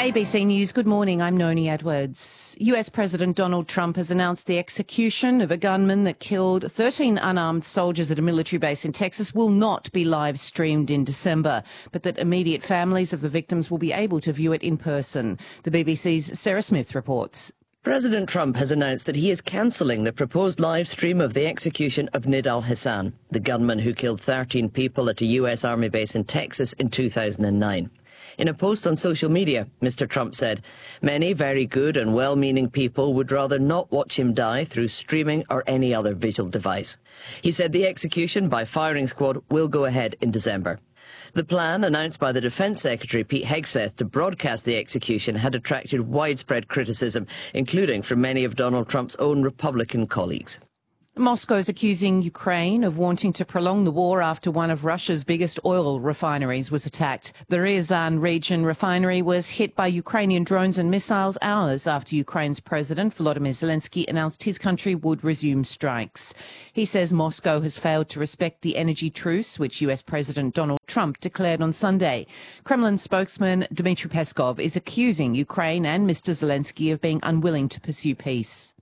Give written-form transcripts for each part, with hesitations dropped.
ABC News, good morning, I'm Noni Edwards. US President Donald Trump has announced the execution of a gunman that killed 13 unarmed soldiers at a military base in Texas will not be live streamed in December, but that immediate families of the victims will be able to view it in person. The BBC's Sarah Smith reports. President Trump has announced that he is cancelling the proposed live stream of the execution of Nid al-Hassan, the gunman who killed 13 people at a US Army base in Texas in 2009. In a post on social media, Mr. Trump said, "Many very good and well-meaning people would rather not watch him die through streaming or any other visual device." He said the execution by firing squad will go ahead in December. The plan, announced by the Defence Secretary Pete Hegseth to broadcast the execution, had attracted widespread criticism, including from many of Donald Trump's own Republican colleagues. Moscow is accusing Ukraine of wanting to prolong the war after one of Russia's biggest oil refineries was attacked. The Ryazan region refinery was hit by Ukrainian drones and missiles hours after Ukraine's President Volodymyr Zelensky announced his country would resume strikes. He says Moscow has failed to respect the energy truce which US President Donald Trump declared on Sunday. Kremlin spokesman Dmitry Peskov is accusing Ukraine and Mr. Zelensky of being unwilling to pursue peace.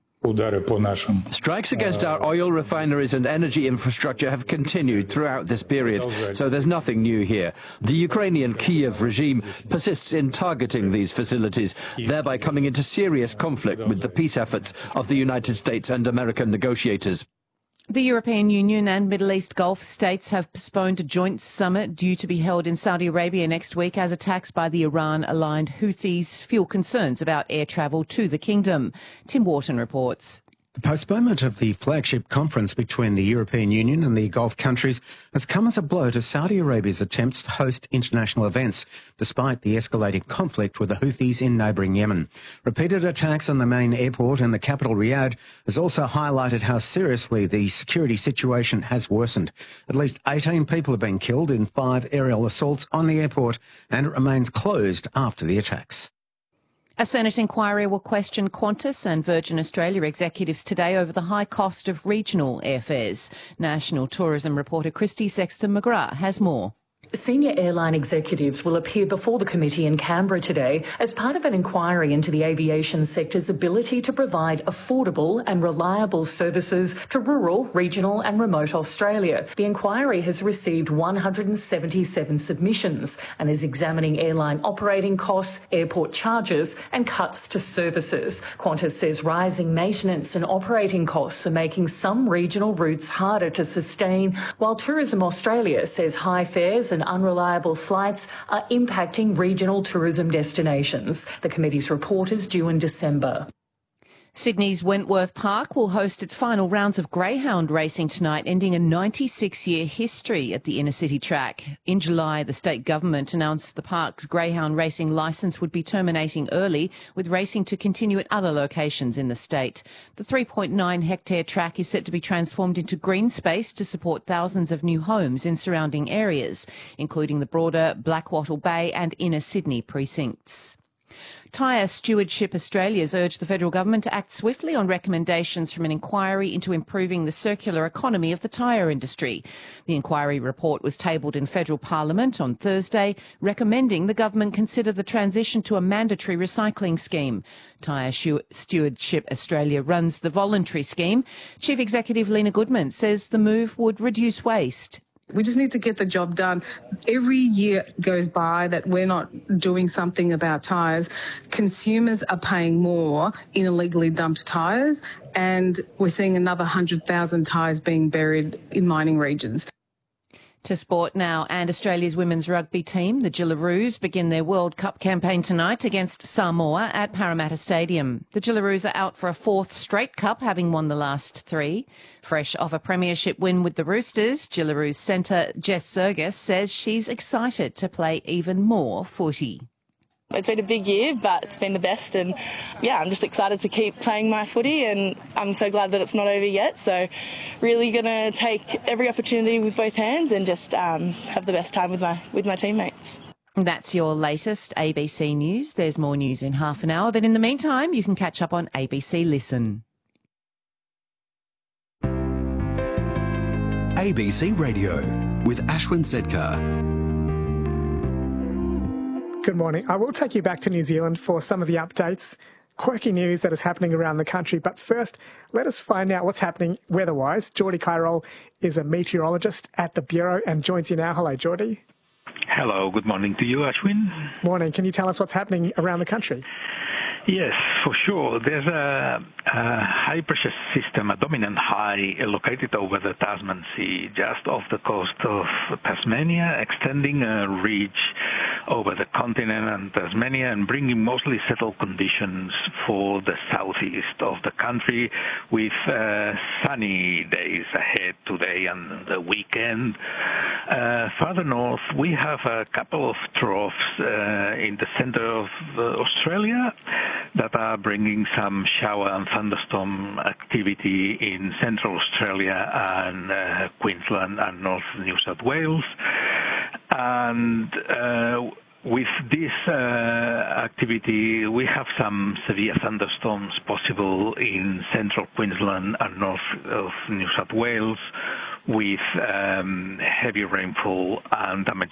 Strikes against our oil refineries and energy infrastructure have continued throughout this period, so there's nothing new here. The Ukrainian Kyiv regime persists in targeting these facilities, thereby coming into serious conflict with the peace efforts of the United States and American negotiators. The European Union and Middle East Gulf states have postponed a joint summit due to be held in Saudi Arabia next week as attacks by the Iran-aligned Houthis fuel concerns about air travel to the kingdom. Tim Wharton reports. The postponement of the flagship conference between the European Union and the Gulf countries has come as a blow to Saudi Arabia's attempts to host international events, despite the escalating conflict with the Houthis in neighbouring Yemen. Repeated attacks on the main airport in the capital Riyadh has also highlighted how seriously the security situation has worsened. At least 18 people have been killed in 5 aerial assaults on the airport, and it remains closed after the attacks. A Senate inquiry will question Qantas and Virgin Australia executives today over the high cost of regional airfares. National tourism reporter Christy Sexton-McGrath has more. Senior airline executives will appear before the committee in Canberra today as part of an inquiry into the aviation sector's ability to provide affordable and reliable services to rural, regional and remote Australia. The inquiry has received 177 submissions and is examining airline operating costs, airport charges and cuts to services. Qantas says rising maintenance and operating costs are making some regional routes harder to sustain, while Tourism Australia says high fares and unreliable flights are impacting regional tourism destinations. The committee's report is due in December. Sydney's Wentworth Park will host its final rounds of greyhound racing tonight, ending a 96-year history at the inner city track. In July, the state government announced the park's greyhound racing licence would be terminating early, with racing to continue at other locations in the state. The 3.9-hectare track is set to be transformed into green space to support thousands of new homes in surrounding areas, including the broader Blackwattle Bay and inner Sydney precincts. Tyre Stewardship Australia has urged the federal government to act swiftly on recommendations from an inquiry into improving the circular economy of the tyre industry. The inquiry report was tabled in federal parliament on Thursday, recommending the government consider the transition to a mandatory recycling scheme. Tyre Stewardship Australia runs the voluntary scheme. Chief Executive Lena Goodman says the move would reduce waste. We just need to get the job done. Every year goes by that we're not doing something about tyres. Consumers are paying more in illegally dumped tyres, and we're seeing another 100,000 tyres being buried in mining regions. To sport now, and Australia's women's rugby team, the Jillaroos, begin their World Cup campaign tonight against Samoa at Parramatta Stadium. The Jillaroos are out for a 4th straight cup, having won the last 3. Fresh off a premiership win with the Roosters, Jillaroos centre Jess Sergis says she's excited to play even more footy. It's been a big year, but it's been the best, and yeah, I'm just excited to keep playing my footy, and I'm so glad that it's not over yet. So really going to take every opportunity with both hands and just have the best time with my teammates. That's your latest ABC News. There's more news in half an hour, but in the meantime, you can catch up on ABC Listen. ABC Radio with Ashwin Sedkar. Good morning. I will take you back to New Zealand for some of the updates, quirky news that is happening around the country. But first, let us find out what's happening weather-wise. Geordie Cairol is a meteorologist at the Bureau and joins you now. Hello, Geordie. Hello, good morning to you, Ashwin. Morning. Can you tell us what's happening around the country? Yes, for sure. There's a high-pressure system, a dominant high, located over the Tasman Sea, just off the coast of Tasmania, extending a ridge over the continent and Tasmania and bringing mostly settled conditions for the southeast of the country, with sunny days ahead today and the weekend. Further north, we have a couple of troughs in the center of Australia that are bringing some shower and thunderstorm activity in central Australia and Queensland and North New South Wales. And with this activity, we have some severe thunderstorms possible in central Queensland and north of New South Wales, with heavy rainfall and damage